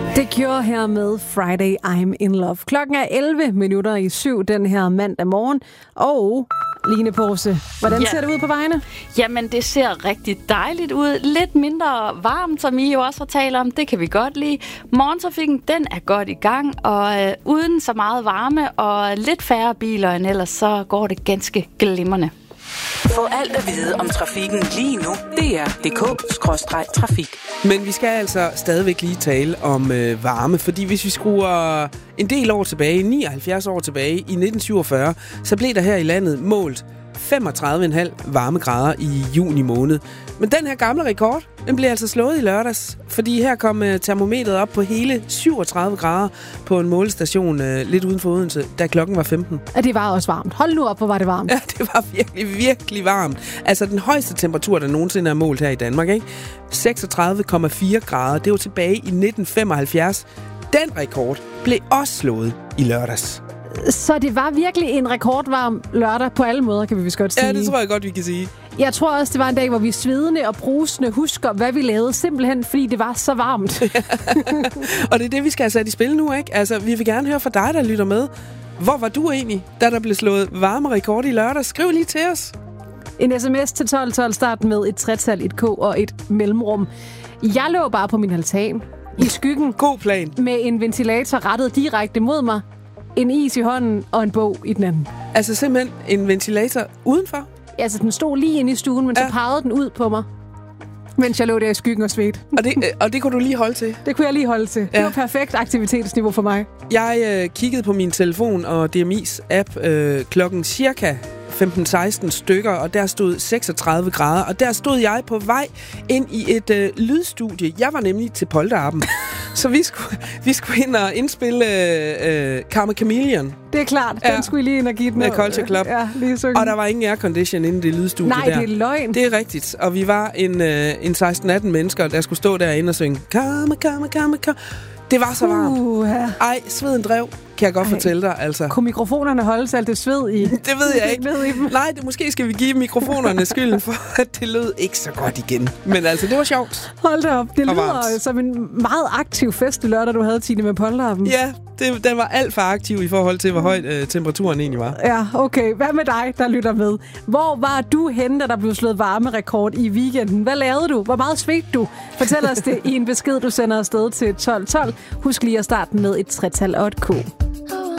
Det gjorde her med Friday I'm in Love. Klokken er 7:11 den her mandag morgen. Og Line Porse, hvordan ser det ud på vejene? Jamen, det ser rigtig dejligt ud. Lidt mindre varmt, som I jo også har talt om. Det kan vi godt lide. Morgentrafikken, den er godt i gang. Og uden så meget varme og lidt færre biler end ellers, så går det ganske glimrende. Få alt at vide om trafikken lige nu. DR.dk/trafik. Men vi skal altså stadigvæk lige tale om varme, fordi hvis vi skruer en del år tilbage, 79 år tilbage, i 1947, så blev der her i landet målt 35,5 varmegrader i juni måned. Men den her gamle rekord, den blev altså slået i lørdags, fordi her kom termometret op på hele 37 grader på en målestation lidt uden for Odense, da klokken var 15. Ja, det var også varmt. Hold nu op, hvor var det varmt. Ja, det var virkelig, virkelig varmt. Altså den højeste temperatur, der nogensinde er målt her i Danmark, ikke? 36,4 grader. Det var tilbage i 1975. Den rekord blev også slået i lørdags. Så det var virkelig en rekordvarm lørdag på alle måder, kan vi vist godt sige. Ja, det tror jeg godt, vi kan sige. Jeg tror også, det var en dag, hvor vi svedende og brusende husker, hvad vi lavede, simpelthen fordi det var så varmt. Og det er det, vi skal have sat i spil nu, ikke? Altså, vi vil gerne høre fra dig, der lytter med. Hvor var du egentlig, da der blev slået varmerekord i lørdag? Skriv lige til os. En sms til 1212, start med et tretal, et K og et mellemrum. Jeg lå bare på min altan i skyggen. God plan. Med en ventilator rettet direkte mod mig. En is i hånden og en bog i den anden. Altså simpelthen en ventilator udenfor? Altså, den stod lige inde i stuen, men så pegede den ud på mig, mens jeg lå der i skyggen og svedte. Og det kunne du lige holde til? Det kunne jeg lige holde til. Ja. Det var perfekt aktivitetsniveau for mig. Jeg kiggede på min telefon og DMI's app klokken cirka 15-16 stykker, og der stod 36 grader, og der stod jeg på vej ind i et lydstudie. Jeg var nemlig til polterappen, så vi skulle ind og indspille Karma Chameleon. Det er klart, den skulle I lige ind og give den. Med Culture Club. Ja, lige synge. Og der var ingen aircondition inde i det lydstudie. Nej, der. Det er løgn. Det er rigtigt, og vi var en 16-18 mennesker, der skulle stå derinde og synge Karma, Karma, Karma, Karma. Det var så varmt. Ej, sveden drev, kan jeg godt fortælle dig, altså. Kunne mikrofonerne holde sig alt det sved i? Det ved jeg ikke. Nej, måske skal vi give mikrofonerne skylden for, at det lød ikke så godt igen. Men altså, det var sjovt. Hold da op. Det lyder som en meget aktiv fest lørdag, du havde, Tine, med polterappen. Ja, den var alt for aktiv i forhold til, hvor højt temperaturen egentlig var. Ja, okay. Hvad med dig, der lytter med? Hvor var du henne, da der blev slået varmerekord i weekenden? Hvad lavede du? Hvor meget svedte du? Fortæl os det i en besked, du sender afsted til 1212. Husk lige at starte med et tretal og et K.